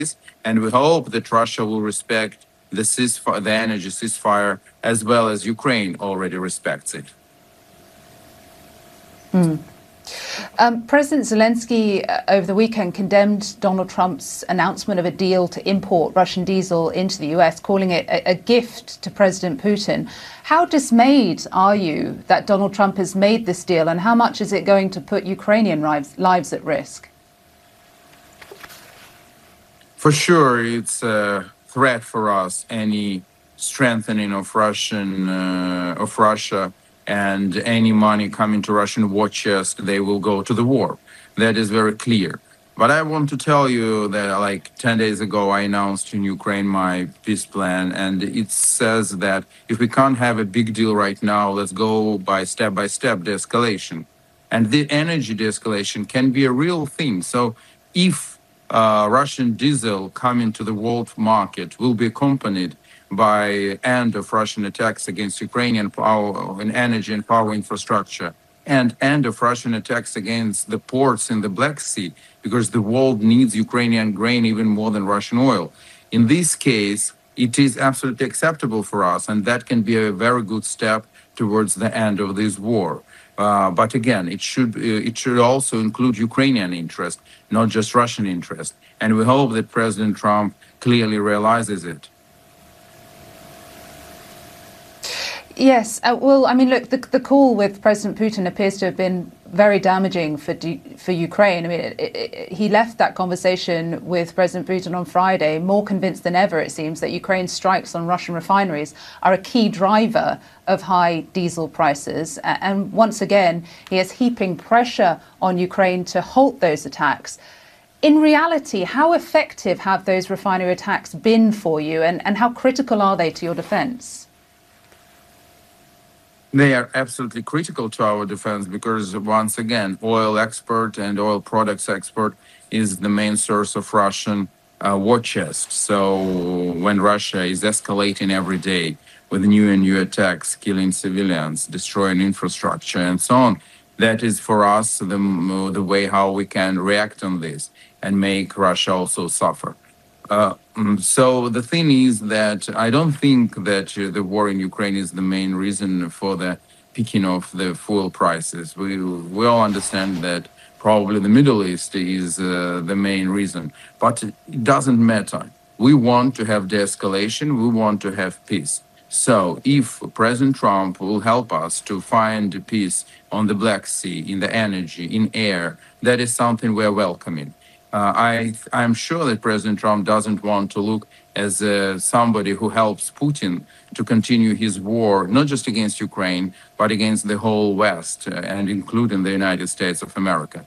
and we hope that Russia will respect the energy ceasefire, as well as Ukraine already respects it. President Zelensky over the weekend condemned Donald Trump's announcement of a deal to import Russian diesel into the US, calling it a gift to President Putin. How dismayed are you that Donald Trump has made this deal, and how much is it going to put Ukrainian lives at risk? For sure, it's a threat for us, any strengthening of Russia, and any money coming to Russian war chest, they will go to the war. That is very clear. But I want to tell you that like 10 days ago, I announced in Ukraine my peace plan, and it says that if we can't have a big deal right now, let's go by step de-escalation. And the energy de-escalation can be a real thing. So if Russian diesel coming to the world market will be accompanied by end of Russian attacks against Ukrainian power and energy and power infrastructure, and end of Russian attacks against the ports in the Black Sea, because the world needs Ukrainian grain even more than Russian oil. In this case, it is absolutely acceptable for us, and that can be a very good step towards the end of this war. But again, it should also include Ukrainian interest, not just Russian interest. And we hope that President Trump clearly realizes it. Yes. Well, I mean, look, the call with President Putin appears to have been very damaging for Ukraine. I mean, he left that conversation with President Putin on Friday more convinced than ever, it seems, that Ukraine's strikes on Russian refineries are a key driver of high diesel prices. And once again, he is heaping pressure on Ukraine to halt those attacks. In reality, how effective have those refinery attacks been for you, and how critical are they to your defense? They are absolutely critical to our defense because, once again, oil export and oil products export is the main source of Russian war chest. So when Russia is escalating every day with new and new attacks, killing civilians, destroying infrastructure, and so on, that is for us the way how we can react on this and make Russia also suffer. So the thing is that I don't think that the war in Ukraine is the main reason for the peaking of the fuel prices. We all understand that probably the Middle East is the main reason, but it doesn't matter. We want to have de-escalation. We want to have peace. So if President Trump will help us to find peace on the Black Sea, in the energy, in air, that is something we're welcoming. I'm sure that President Trump doesn't want to look as somebody who helps Putin to continue his war, not just against Ukraine, but against the whole West, and including the United States of America.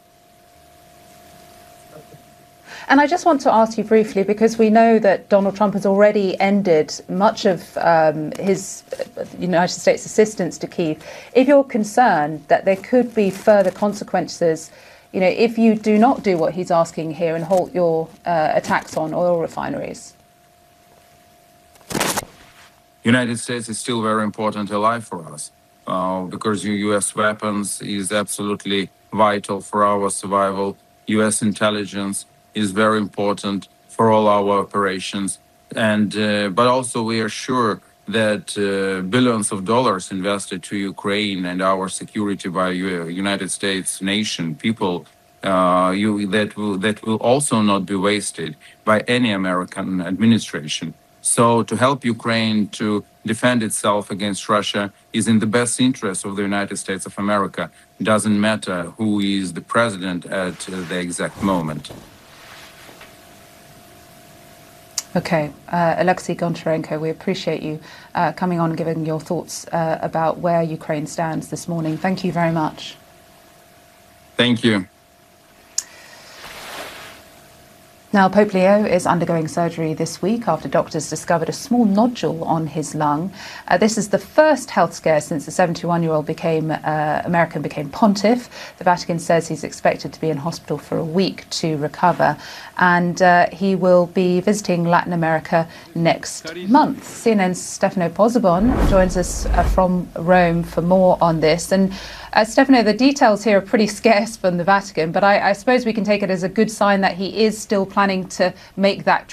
And I just want to ask you briefly, because we know that Donald Trump has already ended much of his United States assistance to Kyiv. If you're concerned that there could be further consequences, if you do not do what he's asking here and halt your attacks on oil refineries? United States is still very important ally for us because U.S. weapons is absolutely vital for our survival. U.S. intelligence is very important for all our operations. And but also we are sure that billions of dollars invested to Ukraine and our security by United States nation people, that will also not be wasted by any American administration. So to help Ukraine to defend itself against Russia is in the best interest of the United States of America. It doesn't matter who is the president at the exact moment. Okay, Alexei Goncharenko, we appreciate you coming on and giving your thoughts about where Ukraine stands this morning. Thank you very much. Thank you. Now, Pope Leo is undergoing surgery this week after doctors discovered a small nodule on his lung. This is the first health scare since the 71-year-old American became pontiff. The Vatican says he's expected to be in hospital for a week to recover, and he will be visiting Latin America next month. CNN's Stefano Pozzebon joins us from Rome for more on this. And Stefano, the details here are pretty scarce from the Vatican, but I suppose we can take it as a good sign that he is still planning planning to make that